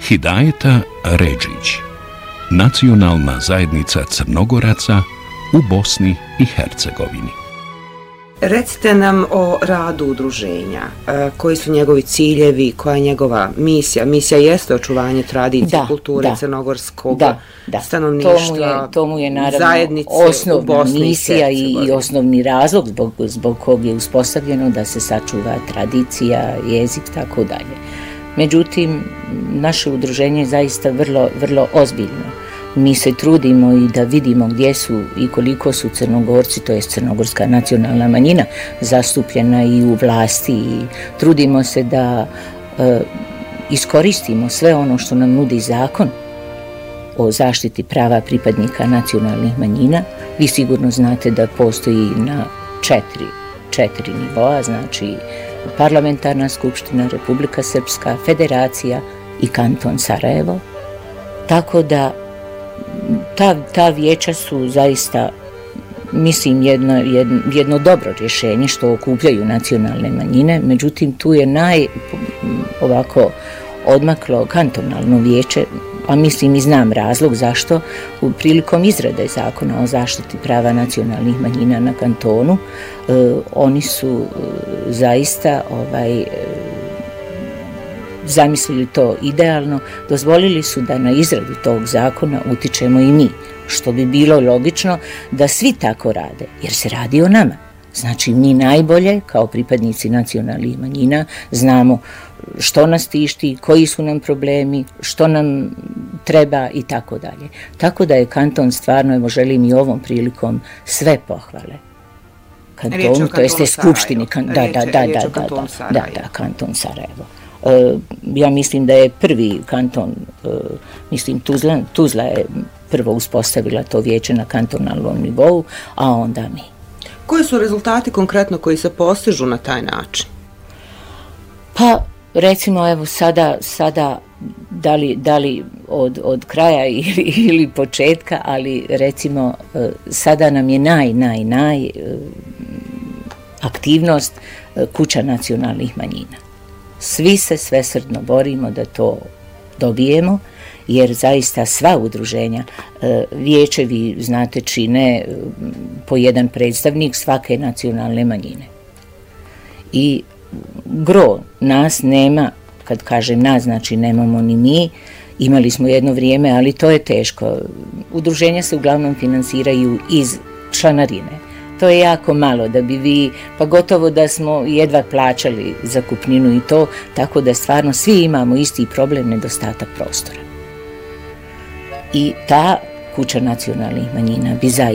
Hidajeta Redžić, nacionalna zajednica Crnogoraca u Bosni i Hercegovini. Recite nam o radu udruženja, koji su njegovi ciljevi, koja je njegova misija. Misija jeste očuvanje tradicije, kulture crnogorskog stanovništva, to mu je naravno zajednice osnovna misija i osnovni razlog zbog kog je uspostavljeno da se sačuva tradicija, jezik, tako dalje. Međutim, naše udruženje je zaista vrlo ozbiljno. Mi se trudimo i da vidimo gdje su i koliko su Crnogorci, to je crnogorska nacionalna manjina, zastupljena i u vlasti i trudimo se da iskoristimo sve ono što nam nudi zakon o zaštiti prava pripadnika nacionalnih manjina. Vi sigurno znate da postoji na četiri nivoa, znači Parlamentarna skupština, Republika Srpska, Federacija i Kanton Sarajevo. Tako da ta vijeća su zaista, mislim, jedno dobro rješenje što okupljaju nacionalne manjine, međutim tu je ovako odmaklo kantonalno vijeće, a mislim i znam razlog zašto. Prilikom izrade zakona o zaštiti prava nacionalnih manjina na kantonu, oni su zaista zamislili to idealno, dozvolili su da na izradu tog zakona utičemo i mi, što bi bilo logično da svi tako rade, jer se radi o nama. Znači, mi najbolje, kao pripadnici nacionalnih manjina, znamo što nas tišti, koji su nam problemi, što nam treba i tako dalje. Tako da je kanton stvarno, evo želim i ovom prilikom sve pohvale kantonu, to jeste skupštini, kanton Sarajevo. Ja mislim da je prvi kanton, mislim Tuzla je prvo uspostavila to vijeće na kantonalnom nivou, a onda mi. Koji su rezultati konkretno koji se postižu na taj način? Pa recimo evo sada da li od kraja ili početka, ali recimo sada nam je naj aktivnost Kuća nacionalnih manjina. Svi se svesrdno borimo da to dobijemo, jer zaista sva udruženja, vijećevi, znate, čine po jedan predstavnik svake nacionalne manjine. I gro nas nema, kad kažem nas, znači nemamo ni mi, imali smo jedno vrijeme, ali to je teško. Udruženja se uglavnom finansiraju iz članarine. To je jako malo da bi vi, pa gotovo da smo jedva plaćali zakupninu i to, tako da stvarno svi imamo isti problem, nedostatak prostora. I ta Kuća nacionalnih manjina bi zaista